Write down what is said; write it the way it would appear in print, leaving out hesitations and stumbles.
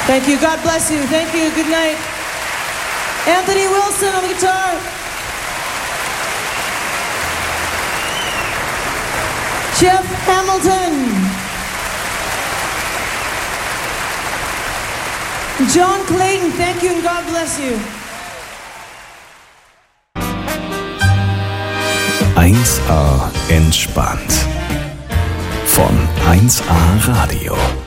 Thank you. God bless you. Thank you. Good night. Anthony Wilson on the guitar. Jeff Hamilton. John Clayton, thank you and God bless you. 1A entspannt. Von 1A Radio.